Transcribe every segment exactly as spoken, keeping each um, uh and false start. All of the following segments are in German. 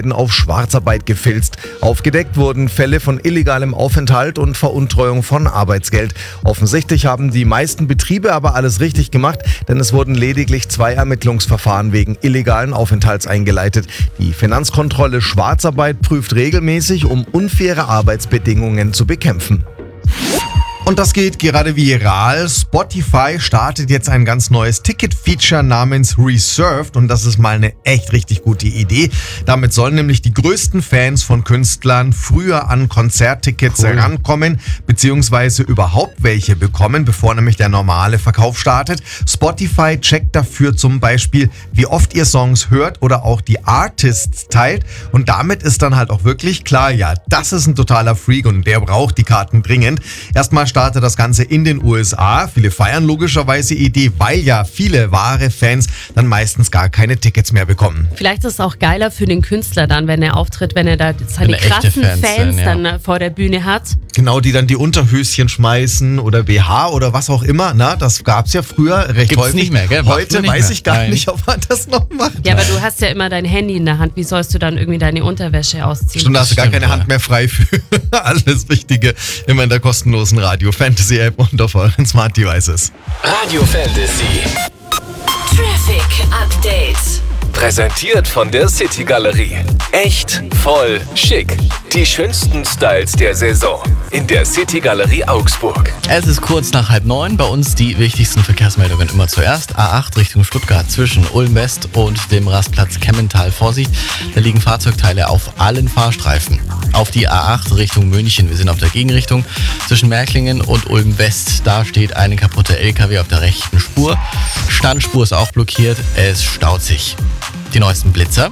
auf Schwarzarbeit gefilzt. Aufgedeckt wurden Fälle von illegalem Aufenthalt und Veruntreuung von Arbeitsgeld. Offensichtlich haben die meisten Betriebe aber alles richtig gemacht, denn es wurden lediglich zwei Ermittlungsverfahren wegen illegalen Aufenthalts eingeleitet. Die Finanzkontrolle Schwarzarbeit prüft regelmäßig, um unfaire Arbeitsbedingungen zu bekämpfen. Und das geht gerade viral. Spotify startet jetzt ein ganz neues Ticket-Feature namens Reserved und das ist mal eine echt richtig gute Idee. Damit sollen nämlich die größten Fans von Künstlern früher an Konzerttickets cool. herankommen, beziehungsweise überhaupt welche bekommen, bevor nämlich der normale Verkauf startet. Spotify checkt dafür zum Beispiel, wie oft ihr Songs hört oder auch die Artists teilt und damit ist dann halt auch wirklich klar, ja, das ist ein totaler Freak und der braucht die Karten dringend. Erstmal startet das Ganze in den U S A. Viele feiern logischerweise die Idee, weil ja viele wahre Fans dann meistens gar keine Tickets mehr bekommen. Vielleicht ist es auch geiler für den Künstler dann, wenn er auftritt, wenn er da seine krassen Fans, Fans sind, ja. dann vor der Bühne hat. Genau, die dann die Unterhöschen schmeißen oder B H oder was auch immer. Na, das gab's ja früher recht Gibt's häufig. Nicht mehr, gell? Heute nicht weiß mehr. ich gar Nein. nicht, ob man das noch macht. Ja, aber du hast ja immer dein Handy in der Hand. Wie sollst du dann irgendwie deine Unterwäsche ausziehen? Stimmt, da hast du gar keine Hand mehr frei für alles Wichtige. Immer in der kostenlosen Radio Fantasy App und auf euren Smart Devices. Radio Fantasy. Traffic Update. Präsentiert von der City Galerie. Echt, voll, schick. Die schönsten Styles der Saison. In der City Galerie Augsburg. Es ist kurz nach halb neun. Bei uns die wichtigsten Verkehrsmeldungen immer zuerst. A acht Richtung Stuttgart zwischen Ulm West und dem Rastplatz Kemmental. Vorsicht, da liegen Fahrzeugteile auf allen Fahrstreifen. Auf die A acht Richtung München. Wir sind auf der Gegenrichtung. Zwischen Märklingen und Ulm West. Da steht eine kaputte L K W auf der rechten Spur. Standspur ist auch blockiert. Es staut sich. Die neuesten Blitzer.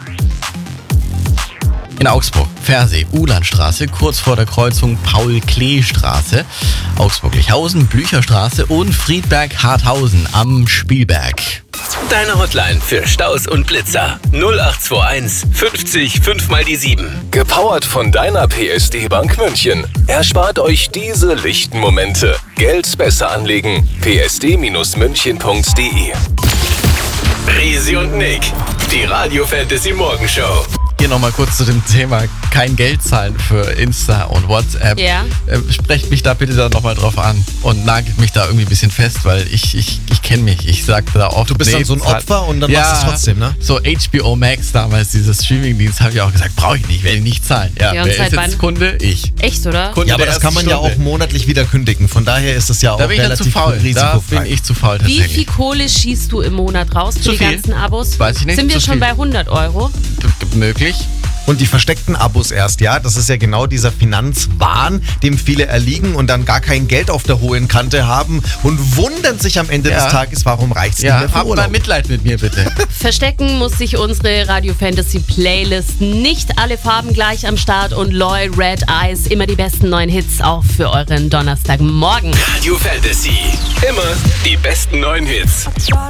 In Augsburg, Versee, Uhlandstraße, kurz vor der Kreuzung Paul-Klee-Straße, Augsburg-Lichhausen, Blücherstraße und Friedberg-Harthausen am Spielberg. Deine Hotline für Staus und Blitzer. null acht zwei eins fünfzig fünf mal die sieben. Gepowert von deiner P S D Bank München. Erspart euch diese lichten Momente. Geld besser anlegen. p s d münchen punkt d e. Risi und Nick, die Radio Fantasy Morgenshow. Hier nochmal kurz zu dem Thema kein Geld zahlen für Insta und WhatsApp. Ja. Äh, sprecht mich da bitte dann nochmal drauf an und nagelt mich da irgendwie ein bisschen fest, weil ich, ich, ich kenne mich. Ich sag da oft, Du bist nee, dann so ein zahl- Opfer und dann ja, machst du es trotzdem, ne? So H B O Max damals, dieses Streamingdienst, habe ich auch gesagt, brauche ich nicht, werde ich nicht zahlen. Ja, Ja, und wer seit ist jetzt wann? Kunde? Ich. Echt, oder? Kunde Ja, aber der das kann man ersten ja auch Stunde. monatlich wieder kündigen. Von daher ist es ja auch Da bin ich dann zu relativ faul. Da bin risikofrei. ich zu faul Wie tatsächlich. viel Kohle schießt du im Monat raus für Zu die viel. ganzen Abos? Weiß ich nicht, Sind wir zu schon viel. bei hundert Euro? B- möglich. Und die versteckten Abos erst, ja, das ist ja genau dieser Finanzwahn, dem viele erliegen und dann gar kein Geld auf der hohen Kante haben und wundern sich am Ende Ja. des Tages, warum reicht's nicht Ja, mehr für habt mal Urlaub. Mitleid mit mir bitte. Verstecken muss sich unsere Radio Fantasy Playlist. Nicht alle Farben gleich am Start und Lloyd Red Eyes. Immer die besten neuen Hits auch für euren Donnerstagmorgen. Radio Fantasy. Immer die besten neuen Hits.